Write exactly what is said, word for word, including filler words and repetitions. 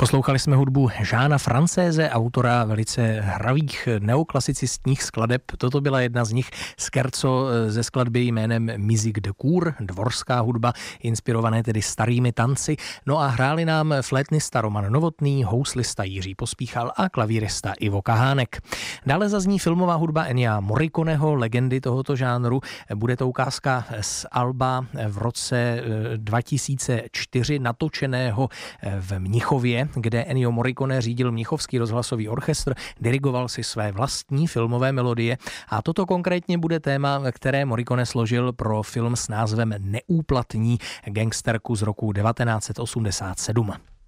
Poslouchali jsme hudbu Jeana Francéze, autora velice hravých neoklasicistních skladeb. Toto byla jedna z nich, scherzo ze skladby jménem Musique de cour, dvorská hudba, inspirované tedy starými tanci. No a hráli nám flétnista Roman Novotný, houslista Jiří Pospíchal a klavírista Ivo Kahánek. Dále zazní filmová hudba Ennia Morriconeho, legendy tohoto žánru. Bude to ukázka z alba v roce dva tisíce čtyři natočeného v Mnichově, kde Ennio Morricone řídil Mnichovský rozhlasový orchestr, dirigoval si své vlastní filmové melodie a toto konkrétně bude téma, které Morricone složil pro film s názvem Neúplatní, gangsterku z roku devatenáct set osmdesát sedm.